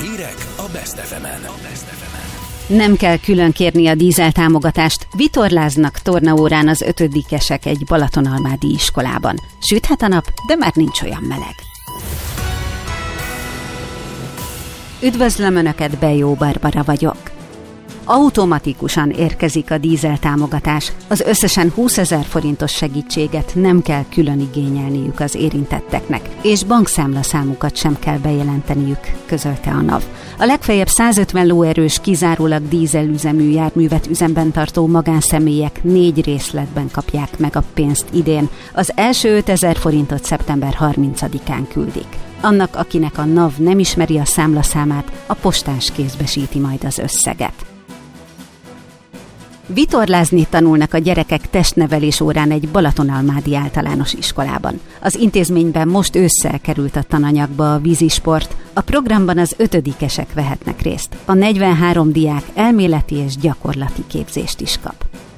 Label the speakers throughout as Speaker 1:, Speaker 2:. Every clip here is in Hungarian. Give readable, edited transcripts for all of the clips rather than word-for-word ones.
Speaker 1: Hírek a Best FM-en.
Speaker 2: Nem kell külön kérni a dízel támogatást, vitorláznak tornaórán az 5-esek egy balatonalmádi iskolában. Süthet a nap, de már nincs olyan meleg. Üdvözlöm Önöket, Bejó Barbara vagyok. Automatikusan érkezik a dízel támogatás. Az összesen 20 000 forintos segítséget nem kell külön igényelniük az érintetteknek, és bankszámlaszámukat sem kell bejelenteniük, közölte a NAV. A legfeljebb 150 lóerős, kizárólag dízelüzemű járművet üzemben tartó magánszemélyek 4 részletben kapják meg a pénzt idén. Az első 5 000 forintot szeptember 30-án küldik. Annak, akinek a NAV nem ismeri a számlaszámát, a postás kézbesíti majd az összeget. Vitorlázni tanulnak a gyerekek testnevelés órán egy balatonalmádi általános iskolában. Az intézményben most ősszel került a tananyagba a vízisport. A programban az 5-esek vehetnek részt. A 43 diák elméleti és gyakorlati képzést is kap.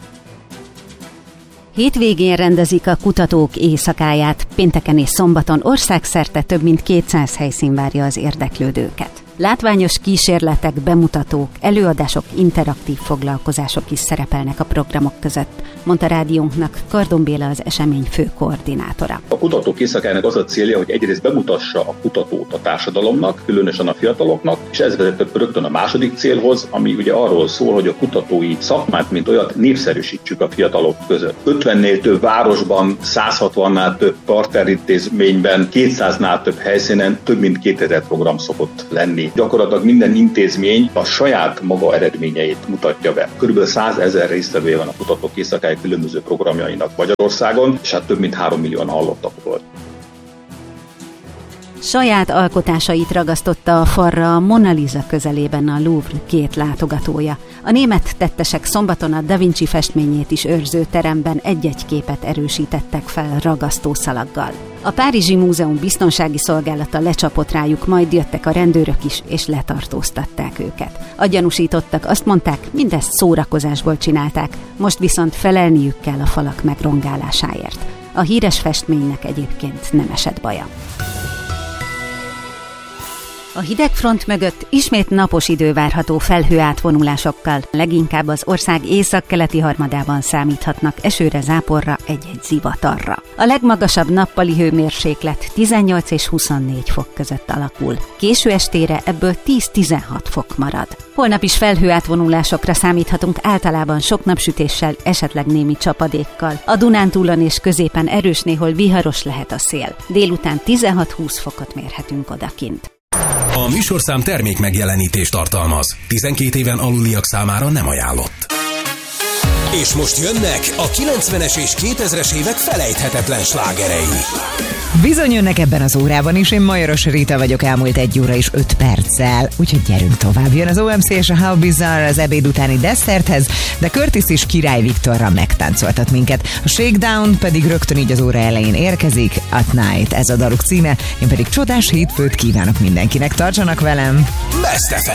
Speaker 2: Hétvégén rendezik a kutatók éjszakáját, pénteken és szombaton országszerte több mint 200 helyszín várja az érdeklődőket. Látványos kísérletek, bemutatók, előadások, interaktív foglalkozások is szerepelnek a programok között, mondta rádiónknak Kardon Béla, az esemény fő koordinátora.
Speaker 3: A kutatók éjszakájának az a célja, hogy egyrészt bemutassa a kutatót a társadalomnak, különösen a fiataloknak, és ez vezetett rögtön a második célhoz, ami ugye arról szól, hogy a kutatói szakmát, mint olyat népszerűsítsük a fiatalok között. 50-nél több városban, 160-nál több partnerintézményben, 200-nál több helyszínen több mint 2000 program szokott lenni. Gyakorlatilag minden intézmény a saját maga eredményeit mutatja be. Körülbelül 100 000 résztvevője van a kutatók éjszakája különböző programjainak Magyarországon, és hát több mint 3 millióan hallottak volt.
Speaker 2: Saját alkotásait ragasztotta a falra a Mona Lisa közelében a Louvre 2 látogatója. A német tettesek szombaton a Da Vinci festményét is őrző teremben egy-egy képet erősítettek fel ragasztószalaggal. A Párizsi Múzeum biztonsági szolgálata lecsapott rájuk, majd jöttek a rendőrök is, és letartóztatták őket. A gyanúsítottak azt mondták, mindezt szórakozásból csinálták, most viszont felelniük kell a falak megrongálásáért. A híres festménynek egyébként nem esett baja. A hidegfront mögött ismét napos idő várható felhőátvonulásokkal, leginkább az ország északkeleti harmadában számíthatnak esőre, záporra, egy-egy zivatarra. A legmagasabb nappali hőmérséklet 18 és 24 fok között alakul. Késő estére ebből 10-16 fok marad. Holnap is felhőátvonulásokra számíthatunk, általában sok napsütéssel, esetleg némi csapadékkal. A Dunántúlon és középen erős, néhol viharos lehet a szél. Délután 16-20 fokot mérhetünk odakint.
Speaker 1: A műsorszám termék megjelenítést tartalmaz. 12 éven aluliak számára nem ajánlott. És most jönnek a 90-es és 2000-es évek felejthetetlen slágerei.
Speaker 4: Bizony jönnek ebben az órában is, én Majoros Rita vagyok, elmúlt 1 óra és 5 perccel, úgyhogy gyerünk tovább. Jön az OMC és a How Bizarre az ebéd utáni desszerthez, de Curtis és Király Viktorra megtáncoltat minket. A Shakedown pedig rögtön így az óra elején érkezik, At Night, ez a daluk címe, én pedig csodás hétfőt kívánok mindenkinek, tartsanak velem!
Speaker 1: Best FM.